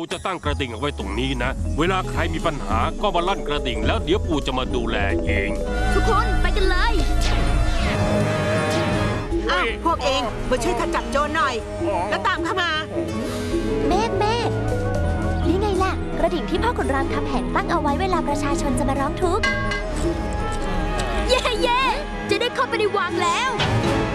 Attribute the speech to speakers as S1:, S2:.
S1: ปู่จะตั้งกระดิ่งเอาไว้ตรงนี้นะเวลาใครมีปัญหาก็มาลั่นกระดิ่งแล้วเดี๋ยวปู่จะมาดูแลเอง
S2: ทุกคนไปกันเลย
S3: พวกเองมาช่วยข้าจับโจรหน่อยแล้วตามเข้ามา
S2: แม่นี่ไงล่ะกระดิ่งที่พ่อขุนรามคำแหงตั้งเอาไว้เวลาประชาชนจะมาร้องทุกข์เย่จะได้เข้าไปในวังแล้ว